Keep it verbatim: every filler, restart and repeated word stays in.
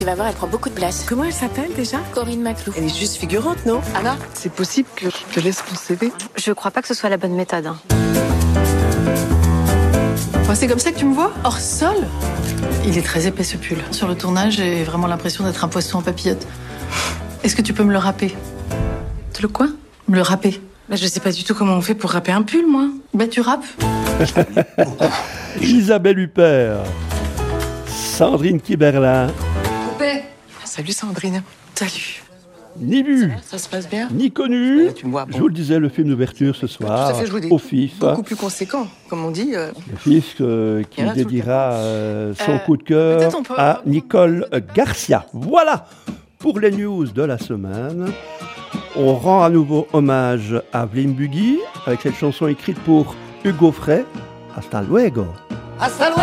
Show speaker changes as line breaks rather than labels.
Tu vas voir, elle prend beaucoup de place.
Comment elle s'appelle déjà?
Corinne Maclou.
Elle est juste figurante, non?
Anna?
C'est possible que je te laisse mon C V?
Je crois pas que ce soit la bonne méthode. Hein.
Enfin, c'est comme ça que tu me vois? Hors sol?
Il est très épais ce pull. Sur le tournage, j'ai vraiment l'impression d'être un poisson en papillote. Est-ce que tu peux me le râper?
Le quoi?
Me le râper.
Bah, je sais pas du tout comment on fait pour râper un pull, moi.
Bah tu râpes.
Isabelle Huppert, Sandrine Kiberlin,
Poupée. Salut Sandrine. Salut.
ni vu,
Ça se passe bien?
ni connu.
Tu me vois, bon.
Je vous le disais, le film d'ouverture ce soir,
Tout à fait, je vous dis.
au F I F.
Beaucoup plus conséquent, comme on dit. Euh...
Le F I F euh, qui
Il y en a tout le
dédiera euh, son
Euh,
coup de cœur
peut-être on peut-
à Nicole Garcia. Voilà pour les news de la semaine. On rend à nouveau hommage à Blim Buggy avec cette chanson écrite pour Hugo Frey. Hasta luego.